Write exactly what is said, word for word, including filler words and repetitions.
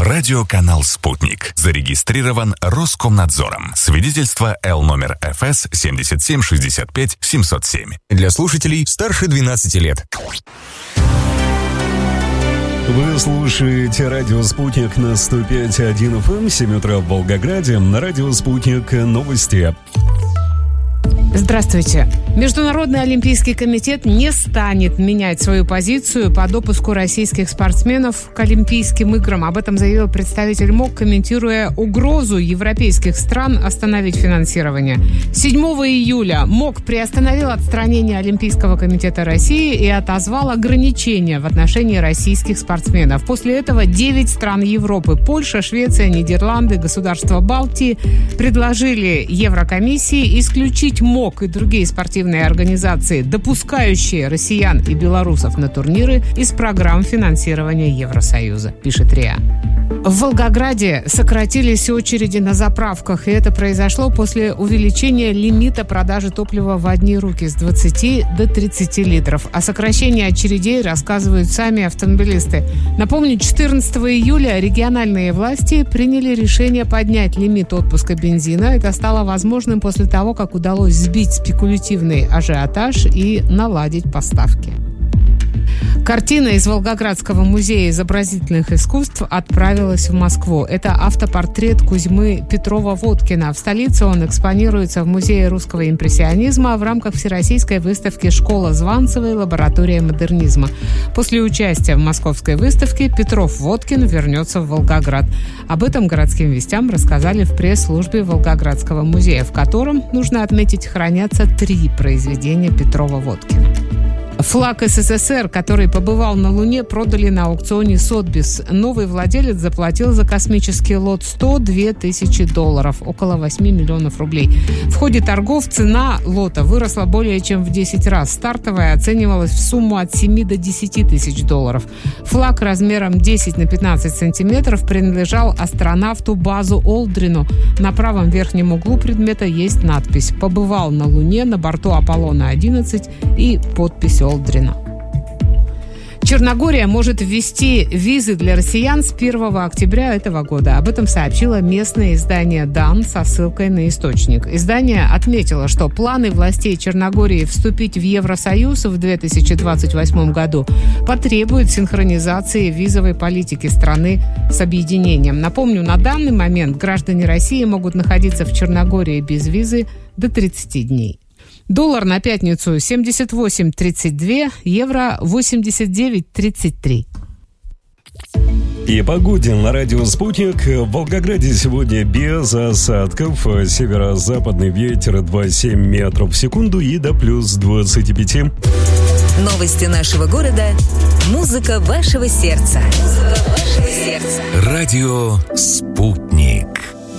Радиоканал «Спутник». Зарегистрирован Роскомнадзором. Свидетельство Л номер эф эс семь семь шесть пять семь ноль семь. Для слушателей старше двенадцати лет. Вы слушаете радио «Спутник» на сто пять и один эф эм, семь утра в Волгограде. На радио «Спутник» новости. Здравствуйте. Международный олимпийский комитет не станет менять свою позицию по допуску российских спортсменов к Олимпийским играм. Об этом заявил представитель МОК, комментируя угрозу европейских стран остановить финансирование. седьмого июля МОК приостановил отстранение Олимпийского комитета России и отозвал ограничения в отношении российских спортсменов. После этого девять стран Европы – Польша, Швеция, Нидерланды, государства Балтии – предложили Еврокомиссии исключить МОК и другие спортивные организации, допускающие россиян и белорусов на турниры, из программ финансирования Евросоюза, пишет РИА. В Волгограде сократились очереди на заправках, и это произошло после увеличения лимита продажи топлива в одни руки с двадцати до тридцати литров. О сокращении очередей рассказывают сами автомобилисты. Напомню, четырнадцатого июля региональные власти приняли решение поднять лимит отпуска бензина. Это стало возможным после того, как удалось сбить спекулятивный ажиотаж и наладить поставки. Картина из Волгоградского музея изобразительных искусств отправилась в Москву. Это автопортрет Кузьмы Петрова-Водкина. В столице он экспонируется в Музее русского импрессионизма в рамках всероссийской выставки «Школа Званцевой. Лаборатория модернизма». После участия в московской выставке Петров-Водкин вернется в Волгоград. Об этом городским вестям рассказали в пресс-службе Волгоградского музея, в котором, нужно отметить, хранятся три произведения Петрова-Водкина. Флаг СССР, который побывал на Луне, продали на аукционе Сотбис. Новый владелец заплатил за космический лот сто две тысячи долларов, около восемь миллионов рублей. В ходе торгов цена лота выросла более чем в десять раз. Стартовая оценивалась в сумму от семи до десяти тысяч долларов. Флаг размером десять на пятнадцать сантиметров принадлежал астронавту Базу Олдрину. На правом верхнем углу предмета есть надпись «Побывал на Луне на борту Аполлона одиннадцать» и подпись Олдрина. Черногория может ввести визы для россиян с первого октября этого года. Об этом сообщило местное издание «Дан» со ссылкой на источник. Издание отметило, что планы властей Черногории вступить в Евросоюз в две тысячи двадцать восьмом году потребуют синхронизации визовой политики страны с объединением. Напомню, на данный момент граждане России могут находиться в Черногории без визы до тридцати дней. Доллар на пятницу семьдесят восемь тридцать два, евро восемьдесят девять тридцать три. И погоде на радио «Спутник». В Волгограде сегодня без осадков. Северо-западный ветер два семь метров в секунду и до плюс двадцати пяти. Новости нашего города. Музыка вашего сердца. Музыка вашего сердца. Радио «Спутник».